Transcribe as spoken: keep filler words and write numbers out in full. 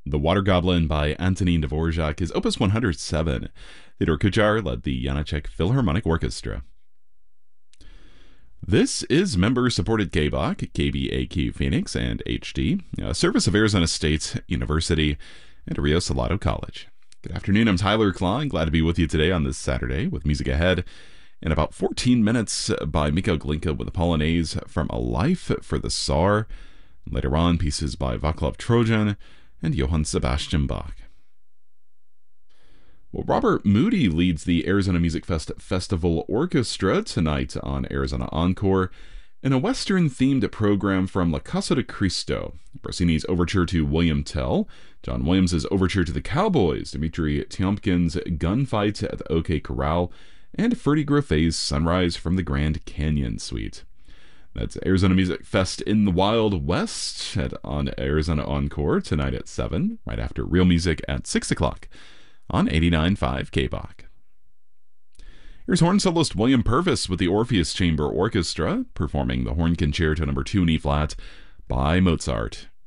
The Water Goblin by Antonin Dvorak is Opus one hundred seven. Theodor Kuchar led the Janacek Philharmonic Orchestra. This is member-supported K B O C, K B A Q Phoenix, and H D, a service of Arizona State University and Rio Salado College. Good afternoon, I'm Tyler Klein. Glad to be with you today on this Saturday with music ahead. In about fourteen minutes by Mikhail Glinka with a Polonaise from A Life for the Tsar. Later on, pieces by Vaclav Trojan and Johann Sebastian Bach. Well, Robert Moody leads the Arizona Music Fest Festival Orchestra tonight on Arizona Encore in a Western-themed program from La Casa de Cristo, Rossini's Overture to William Tell, John Williams' Overture to the Cowboys, Dmitri Tiomkin's Gunfight at the OK Corral, and Freddie Groffet's Sunrise from the Grand Canyon Suite. That's Arizona Music Fest in the Wild West at, on Arizona Encore tonight at seven, right after Real Music at six o'clock on eighty-nine point five K B O C. Here's horn soloist William Purvis with the Orpheus Chamber Orchestra performing the Horn Concerto number two in E-flat by Mozart.